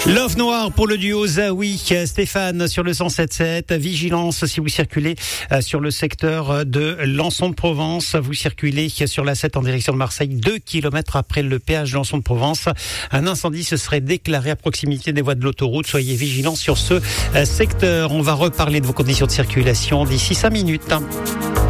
Love Noir pour le duo Zawi, Stéphane sur le 107.7. Vigilance si vous circulez sur le secteur de Lançon-de-Provence. Vous circulez sur la 7 en direction de Marseille, 2 km après le péage de Lançon-de-Provence. Un incendie se serait déclaré à proximité des voies de l'autoroute. Soyez vigilants sur ce secteur. On va reparler de vos conditions de circulation d'ici 5 minutes.